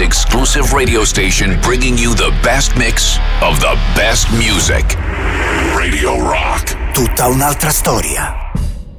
exclusive radio station bringing you the best mix of the best music. Radio Rock. Tutta un'altra storia.